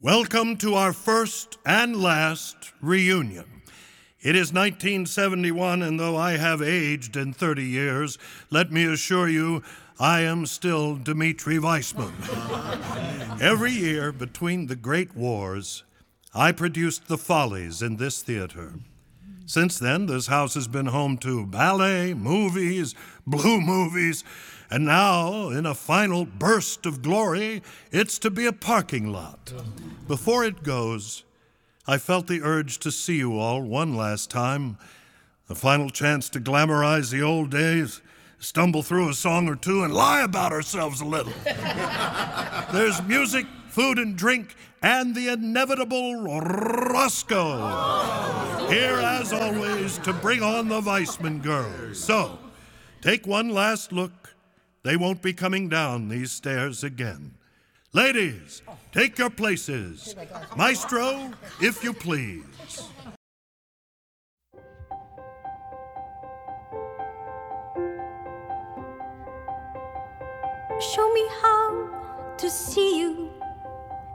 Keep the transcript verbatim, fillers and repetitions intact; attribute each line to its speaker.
Speaker 1: Welcome to our first and last reunion. It is nineteen seventy-one, and though I have aged in thirty years, let me assure you, I am still Dimitri Weissman. Every year between the great wars, I produced The Follies in this theater. Since then, this house has been home to ballet, movies, blue movies, and now, in a final burst of glory, it's to be a parking lot. Before it goes, I felt the urge to see you all one last time, the final chance to glamorize the old days, stumble through a song or two, and lie about ourselves a little. There's music, food and drink, and the inevitable Roscoe. Here, as always, to bring on the Weissman girls. So, take one last look. They won't be coming down these stairs again. Ladies, take your places. Maestro, if you please.
Speaker 2: Show me how to see you